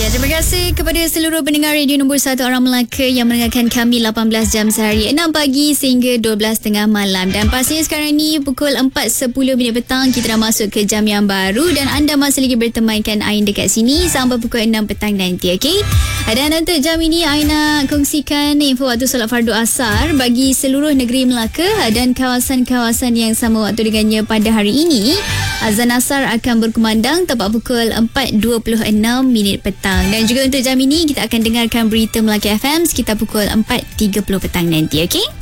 Terima kasih kepada seluruh pendengar radio nombor 1 Orang Melaka yang mendengarkan kami 18 jam sehari, 6 pagi sehingga 12 tengah malam. Dan pastinya sekarang ni pukul 4.10 petang kita dah masuk ke jam yang baru dan anda masih lagi bertemankan Ain dekat sini sampai pukul 6 petang nanti, okey? Dan untuk jam ini Ain nak kongsikan info waktu solat fardu asar bagi seluruh negeri Melaka dan kawasan-kawasan yang sama waktu dengannya pada hari ini. Azan asar akan berkumandang tepat pukul 4.26 petang. Dan juga untuk jam ini kita akan dengarkan berita Melaka FM sekitar pukul 4.30 petang nanti, okey?